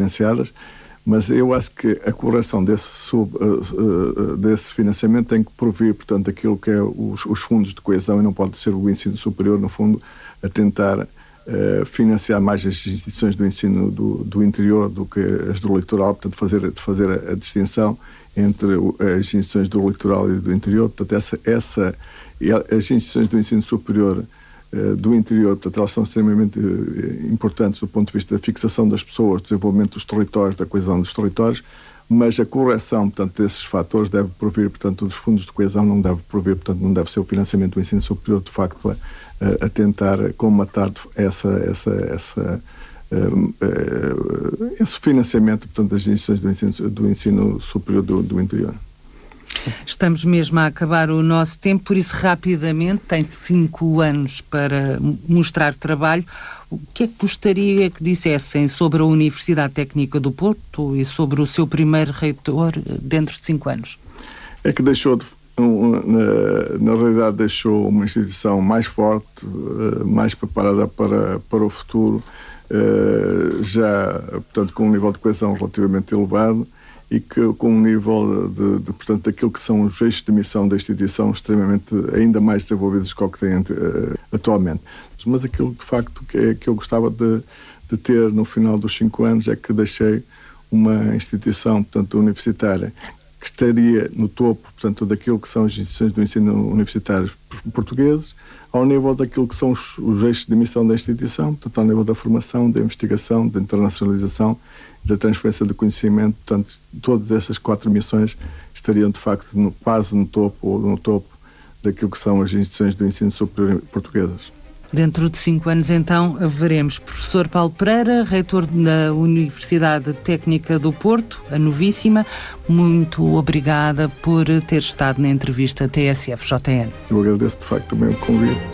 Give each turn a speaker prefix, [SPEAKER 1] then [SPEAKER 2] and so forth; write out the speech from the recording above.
[SPEAKER 1] financiadas, mas eu acho que a correção desse financiamento tem que provir, portanto, aquilo que é os fundos de coesão, e não pode ser o ensino superior, no fundo, a tentar financiar mais as instituições do ensino do interior do que as do litoral, portanto, fazer a distinção entre as instituições do litoral e do interior. Portanto, as instituições do ensino superior do interior, portanto, elas são extremamente importantes do ponto de vista da fixação das pessoas, do desenvolvimento dos territórios, da coesão dos territórios, mas a correção, portanto, desses fatores deve provir, portanto, dos fundos de coesão não deve provir, portanto, não deve ser o financiamento do ensino superior, de facto, a tentar comatar esse financiamento, portanto, das instituições do ensino superior do interior.
[SPEAKER 2] Estamos mesmo a acabar o nosso tempo, por isso rapidamente, tem 5 anos para mostrar trabalho. O que é que gostaria que dissessem sobre a Universidade Técnica do Porto e sobre o seu primeiro reitor dentro de 5 anos?
[SPEAKER 1] É que na realidade deixou uma instituição mais forte, mais preparada para o futuro, já, portanto, com um nível de coesão relativamente elevado, e que com um nível portanto, daquilo que são os eixos de missão da instituição extremamente ainda mais desenvolvidos que o que tem atualmente. Mas aquilo, de facto, que eu gostava de ter no final dos 5 anos é que deixei uma instituição, portanto, universitária que estaria no topo, portanto, daquilo que são as instituições do ensino universitários portugueses, ao nível daquilo que são os eixos de missão da instituição, portanto, ao nível da formação, da investigação, da internacionalização, da transferência de conhecimento. Portanto, todas estas 4 missões estariam, de facto, quase no topo daquilo que são as instituições do ensino superior portuguesas.
[SPEAKER 2] Dentro de 5 anos, então, veremos professor Paulo Pereira, reitor da Universidade Técnica do Porto, a novíssima. Muito obrigada por ter estado na entrevista TSF-JN.
[SPEAKER 1] Eu agradeço, de facto, também o convite.